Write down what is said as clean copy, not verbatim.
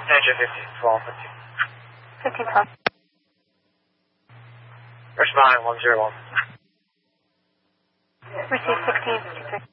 Danger 15, 12, 15. 15, 12. Responding 101. Receive 16, 53.